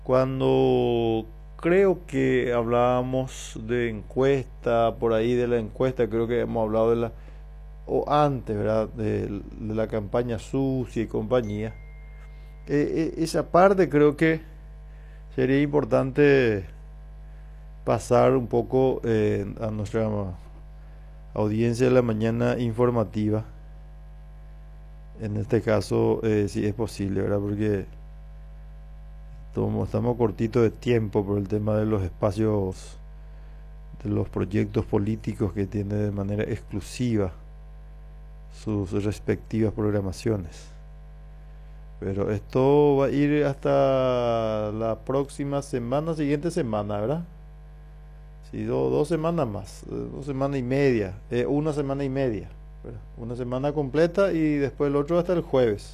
Cuando creo que hablábamos de encuesta, por ahí de la encuesta, creo que hemos hablado de la, o antes, ¿verdad? De la campaña sucia y compañía. Esa parte creo que sería importante pasar un poco a nuestra audiencia de la mañana informativa. En este caso, si es posible, ¿verdad? Porque estamos cortitos de tiempo por el tema de los espacios, de los proyectos políticos que tiene de manera exclusiva sus respectivas programaciones. Pero esto va a ir hasta la próxima semana, siguiente semana, ¿verdad? Sí, dos semanas más, 2 semanas y media, una semana y media, ¿verdad? Una semana completa y después el otro hasta el jueves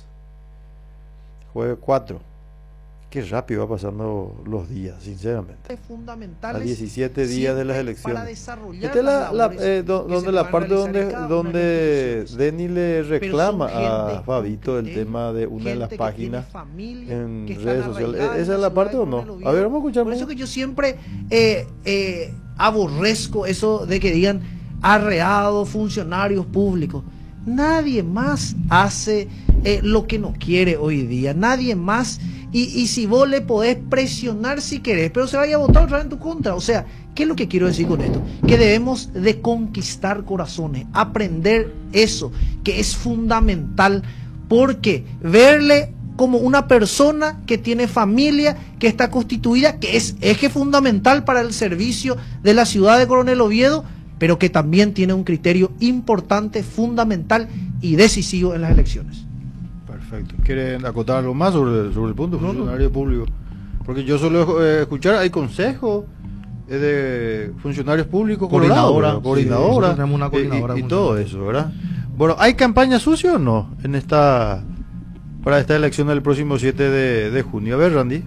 4. Qué rápido va pasando los días, sinceramente. Es fundamental. A 17 días de las elecciones. Para desarrollar Esta es donde la parte donde Denny le reclama a Fabito el tema de una de las páginas en redes sociales. ¿Esa es la parte o no? A ver, vamos a escuchar. Por eso que yo siempre aborrezco eso de que digan arreados funcionarios públicos. Nadie más hace lo que no quiere hoy día. Nadie más. Y si vos le podés presionar si querés, pero se vaya a votar otra vez en tu contra. O sea, ¿qué es lo que quiero decir con esto? Que debemos de conquistar corazones, aprender eso, que es fundamental, porque verle como una persona que tiene familia, que está constituida, que es eje fundamental para el servicio de la ciudad de Coronel Oviedo, pero que también tiene un criterio importante, fundamental y decisivo en las elecciones. Perfecto. ¿Quieren acotar algo más sobre el punto funcionario público? Porque yo suelo escuchar, hay consejos de funcionarios públicos, coordinadora, sí, tenemos una coordinadora y todo eso, ¿verdad? Bueno, ¿hay campaña sucia o no para esta elección del próximo 7 de junio? A ver, Randy.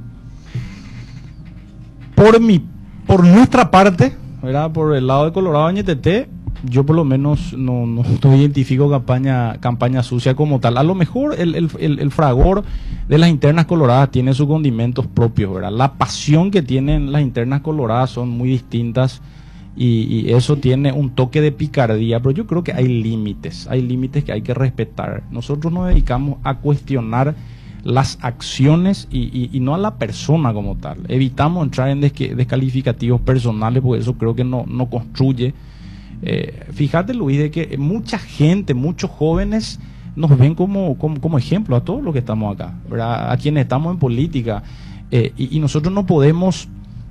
Por nuestra parte, ¿verdad? Por el lado de Colorado NTT, yo por lo menos no identifico campaña sucia como tal. A lo mejor el fragor de las internas coloradas tiene sus condimentos propios, ¿verdad? La pasión que tienen las internas coloradas son muy distintas y eso tiene un toque de picardía, pero yo creo que hay límites que hay que respetar. Nosotros nos dedicamos a cuestionar las acciones y no a la persona como tal. Evitamos entrar en descalificativos personales porque eso creo que no construye. Fíjate, Luis, de que mucha gente, muchos jóvenes nos ven como ejemplo a todos los que estamos acá, ¿verdad? A quienes estamos en política, y nosotros no podemos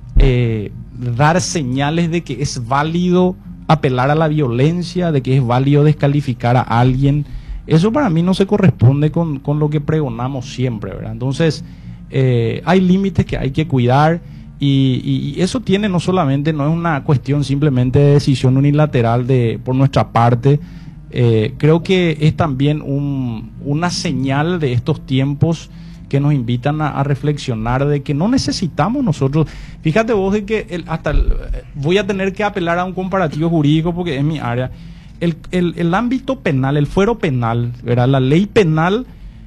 dar señales de que es válido apelar a la violencia, de que es válido descalificar a alguien. Eso para mí no se corresponde con lo que pregonamos siempre, ¿verdad? Entonces, hay límites que hay que cuidar. Y eso no es una cuestión simplemente de decisión unilateral por nuestra parte. Creo que es también una señal de estos tiempos que nos invitan a reflexionar de que no necesitamos nosotros. Fíjate vos de que voy a tener que apelar a un comparativo jurídico porque es mi área. El ámbito penal, el fuero penal, ¿verdad? La ley penal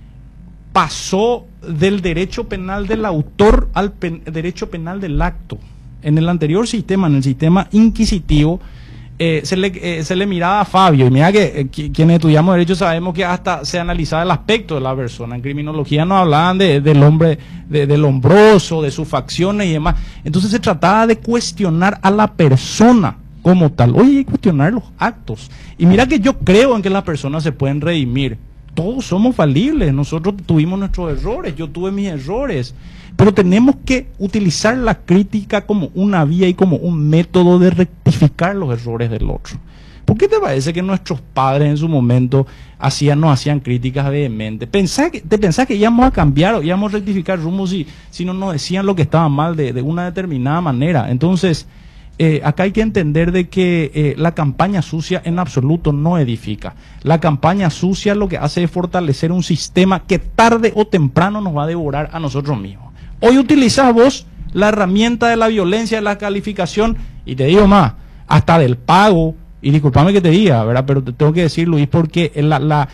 pasó del derecho penal del autor al derecho penal del acto. En el anterior sistema, en el sistema inquisitivo, se le miraba a Fabio, y mira que quienes estudiamos derecho sabemos que hasta se analizaba el aspecto de la persona. En criminología nos hablaban del hombre, del hombroso, de sus facciones y demás. Entonces se trataba de cuestionar a la persona como tal. Oye, hay que cuestionar los actos. Y mira que yo creo en que las personas se pueden redimir. Todos somos falibles, nosotros tuvimos nuestros errores, yo tuve mis errores, pero tenemos que utilizar la crítica como una vía y como un método de rectificar los errores del otro. ¿Por qué te parece que nuestros padres en su momento nos hacían críticas vehementes? ¿Te pensás que íbamos a cambiar o íbamos a rectificar rumbo si no nos decían lo que estaba mal de una determinada manera? Entonces, acá hay que entender de que la campaña sucia en absoluto no edifica. La campaña sucia lo que hace es fortalecer un sistema que tarde o temprano nos va a devorar a nosotros mismos. Hoy utilizás vos la herramienta de la violencia, de la calificación, y te digo más, hasta del pago, y discúlpame que te diga, ¿verdad? Pero te tengo que decir, Luis, porque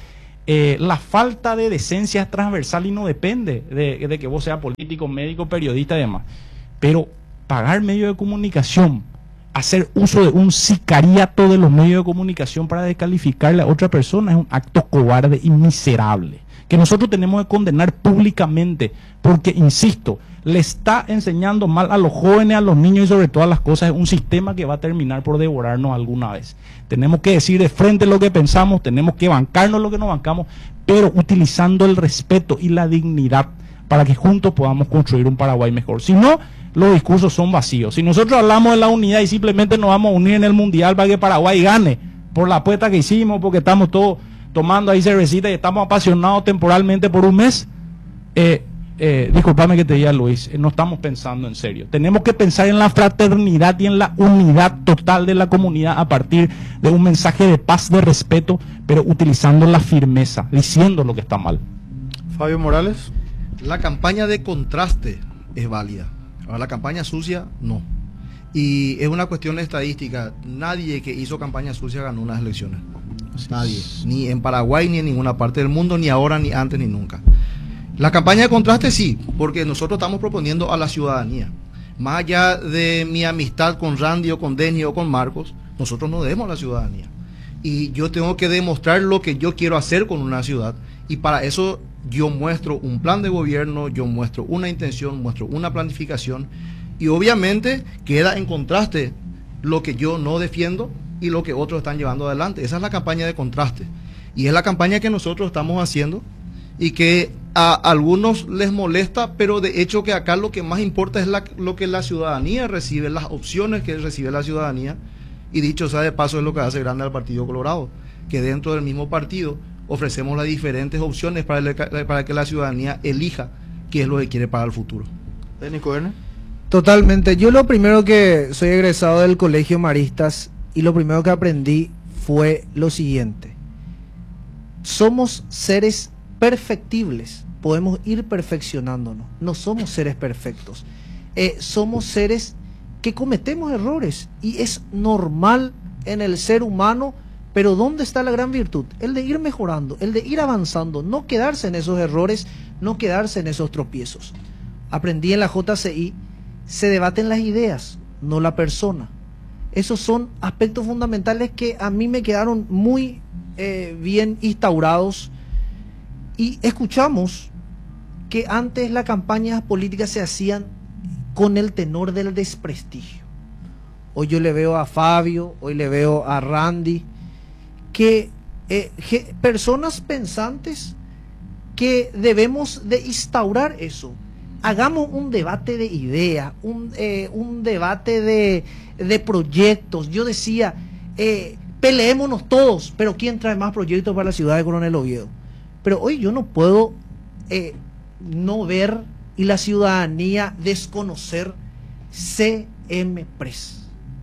La falta de decencia es transversal y no depende de que vos seas político, médico, periodista y demás. Pero pagar medios de comunicación, hacer uso de un sicariato de los medios de comunicación para descalificarle a otra persona es un acto cobarde y miserable, que nosotros tenemos que condenar públicamente, porque, insisto, le está enseñando mal a los jóvenes, a los niños y sobre todas las cosas, es un sistema que va a terminar por devorarnos alguna vez. Tenemos que decir de frente lo que pensamos, tenemos que bancarnos lo que nos bancamos, pero utilizando el respeto y la dignidad para que juntos podamos construir un Paraguay mejor. Si no, los discursos son vacíos. Si nosotros hablamos de la unidad y simplemente nos vamos a unir en el Mundial para que Paraguay gane, por la apuesta que hicimos, porque estamos todos tomando ahí cervecita y estamos apasionados temporalmente por un mes, discúlpame que te diga, Luis, no estamos pensando en serio. Tenemos que pensar en la fraternidad y en la unidad total de la comunidad a partir de un mensaje de paz, de respeto, pero utilizando la firmeza, diciendo lo que está mal. Fabio Morales. La campaña de contraste es válida. Ahora, la campaña sucia, no. Y es una cuestión de estadística. Nadie que hizo campaña sucia ganó unas elecciones. Nadie. Ni en Paraguay, ni en ninguna parte del mundo, ni ahora, ni antes, ni nunca. La campaña de contraste sí, porque nosotros estamos proponiendo a la ciudadanía. Más allá de mi amistad con Randy o con Denny o con Marcos, nosotros nos debemos a la ciudadanía. Y yo tengo que demostrar lo que yo quiero hacer con una ciudad. Y para eso yo muestro un plan de gobierno, yo muestro una intención, muestro una planificación. Y obviamente queda en contraste lo que yo no defiendo y lo que otros están llevando adelante. Esa es la campaña de contraste. Y es la campaña que nosotros estamos haciendo y que a algunos les molesta, pero de hecho que acá lo que más importa es lo que la ciudadanía recibe, las opciones que recibe la ciudadanía. Y dicho sea de paso, es lo que hace grande al Partido Colorado, que dentro del mismo partido ofrecemos las diferentes opciones para que la ciudadanía elija qué es lo que quiere para el futuro. Denny Cohen. Totalmente. Yo lo primero que soy egresado del Colegio Maristas y lo primero que aprendí fue lo siguiente: somos seres perfectibles, podemos ir perfeccionándonos, no somos seres perfectos, somos seres que cometemos errores y es normal en el ser humano, pero ¿dónde está la gran virtud? El de ir mejorando, el de ir avanzando, no quedarse en esos errores, no quedarse en esos tropiezos. Aprendí en la JCI, se debaten las ideas, no la persona. Esos son aspectos fundamentales que a mí me quedaron muy bien instaurados. Y escuchamos que antes las campañas políticas se hacían con el tenor del desprestigio. Hoy yo le veo a Fabio, hoy le veo a Randy, que personas pensantes que debemos de instaurar eso. Hagamos un debate de ideas, un debate de proyectos. Yo decía, peleémonos todos, pero ¿quién trae más proyectos para la ciudad de Coronel Oviedo? Pero hoy yo no puedo no ver y la ciudadanía desconocer CMPRES.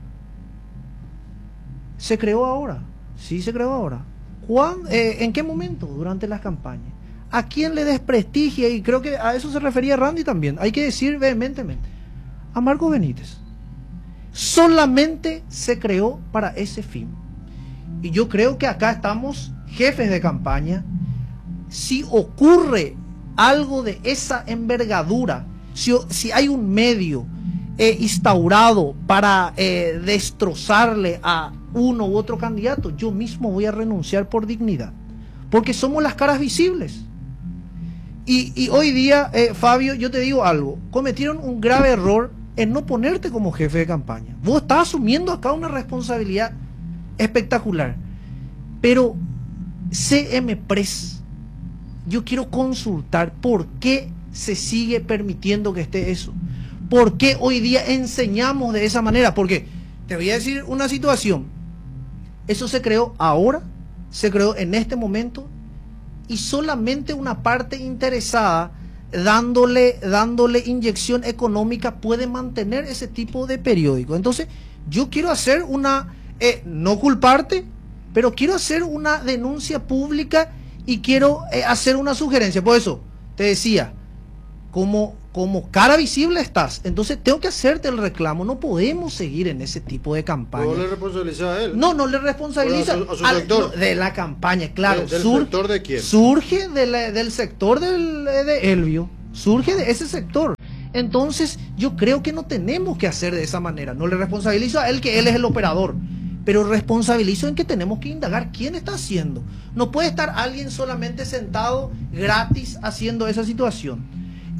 ¿Se creó ahora? Sí, se creó ahora. ¿En qué momento? Durante las campañas. ¿A quién le desprestigia? Y creo que a eso se refería Randy también. Hay que decir vehementemente. A Marcos Benítez. Solamente se creó para ese fin. Y yo creo que acá estamos jefes de campaña. Si ocurre algo de esa envergadura, si hay un medio instaurado para destrozarle a uno u otro candidato, yo mismo voy a renunciar por dignidad, porque somos las caras visibles. Y hoy día, Fabio, yo te digo algo, cometieron un grave error en no ponerte como jefe de campaña. Vos estás asumiendo acá una responsabilidad espectacular, pero CMPRES, yo quiero consultar por qué se sigue permitiendo que esté eso. ¿Por qué hoy día enseñamos de esa manera? Porque te voy a decir una situación. Eso se creó ahora, se creó en este momento, y solamente una parte interesada dándole inyección económica puede mantener ese tipo de periódico. Entonces, yo quiero hacer no culparte, pero quiero hacer una denuncia pública y quiero hacer una sugerencia. Por eso te decía, como como cara visible estás, entonces tengo que hacerte el reclamo. No podemos seguir en ese tipo de campaña. ¿No le responsabiliza a él? No, no le responsabiliza a su sector. de la campaña, claro. ¿Del sector de quién? Surge del sector de Elvio, surge de ese sector. Entonces yo creo que no tenemos que hacer de esa manera. No le responsabilizo a él, que él es el operador, pero responsabilizo en que tenemos que indagar quién está haciendo. No puede estar alguien solamente sentado gratis haciendo esa situación.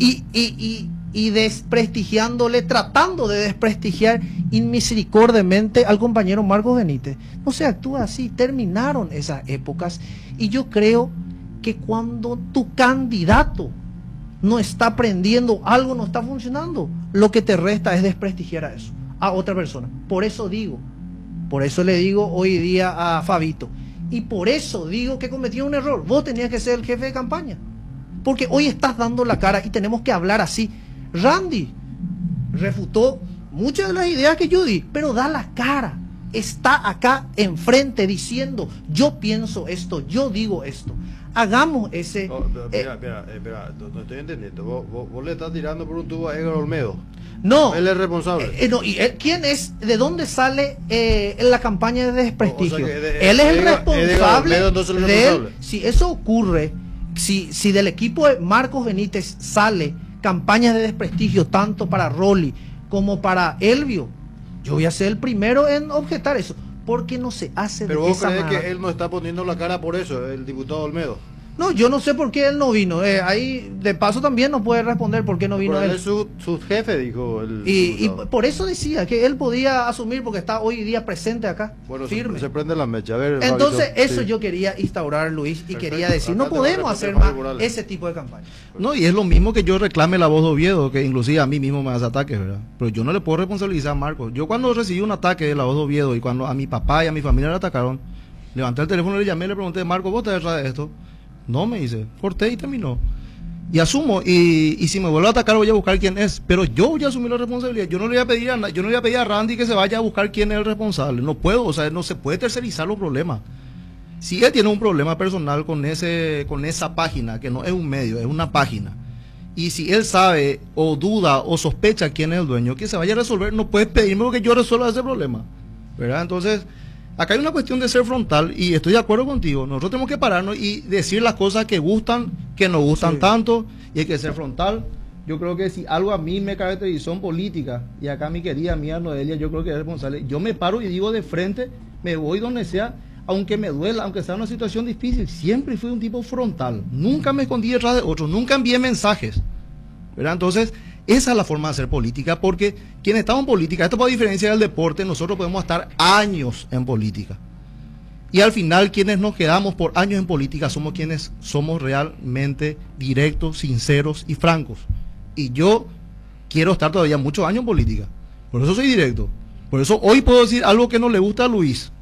Y desprestigiándole, tratando de desprestigiar inmisericordiamente al compañero Marcos Benítez. No se actúa así. Terminaron esas épocas, y yo creo que cuando tu candidato no está aprendiendo, algo no está funcionando, lo que te resta es desprestigiar a otra persona. Por eso le digo hoy día a Fabito, y por eso digo que cometió un error. Vos tenías que ser el jefe de campaña, porque hoy estás dando la cara y tenemos que hablar así. Randy refutó muchas de las ideas que yo di, pero da la cara. Está acá enfrente diciendo, yo pienso esto, yo digo esto. Hagamos ese... Espera, no estoy entendiendo. Vos le estás tirando por un tubo a Edgar Olmedo. No. Él es responsable. No, ¿y él, quién es? ¿De dónde sale en la campaña de desprestigio? O sea que él es el responsable de él. Si eso ocurre, si del equipo de Marcos Benítez sale campañas de desprestigio tanto para Rolly como para Elvio, yo voy a ser el primero en objetar eso, porque no se hace Pero de vos esa crees manera. que él no está poniendo la cara por eso, el diputado Olmedo. No, yo no sé por qué él no vino. Ahí, de paso, también nos puede responder por qué no vino Pero él él. es su jefe, dijo el Y diputado. por eso decía que él podía asumir, porque está hoy día presente acá, Bueno, firme. se prende la mecha. A ver, Entonces, Fabito, eso sí. yo quería instaurar, Luis, y Perfecto. quería decir, Acá no te va a podemos responder hacer Mario más Morales. ese tipo de campaña. No, y es lo mismo que yo reclame la voz de Oviedo, que inclusive a mí mismo me hace ataques, ¿verdad? Pero yo no le puedo responsabilizar a Marcos. Yo cuando recibí un ataque de la voz de Oviedo y cuando a mi papá y a mi familia le atacaron, levanté el teléfono, le llamé, le pregunté, Marcos, ¿vos te detrás de esto? No, me dice, corté y terminó. Y asumo, y si me vuelve a atacar voy a buscar quién es, pero yo voy a asumir la responsabilidad. Yo no le voy a pedir a Randy que se vaya a buscar quién es el responsable. No puedo, o sea, no se puede tercerizar los problemas. Si él tiene un problema personal con esa página, que no es un medio, es una página, y si él sabe o duda o sospecha quién es el dueño, que se vaya a resolver, no puedes pedirme que yo resuelva ese problema, ¿verdad? Entonces, acá hay una cuestión de ser frontal, y estoy de acuerdo contigo. Nosotros tenemos que pararnos y decir las cosas que gustan, que nos gustan Sí. tanto, y hay que ser frontal. Yo creo que si algo a mí me caracterizó en política, y acá mi querida amiga Noelia, yo creo que es responsable, yo me paro y digo de frente, me voy donde sea, aunque me duela, aunque sea una situación difícil. Siempre fui un tipo frontal, nunca me escondí detrás de otros, nunca envié mensajes, ¿verdad? Entonces, esa es la forma de hacer política, porque quienes estamos en política, esto por diferencia del deporte, nosotros podemos estar años en política. Y al final, quienes nos quedamos por años en política somos quienes somos realmente directos, sinceros y francos. Y yo quiero estar todavía muchos años en política. Por eso soy directo. Por eso hoy puedo decir algo que no le gusta a Luis.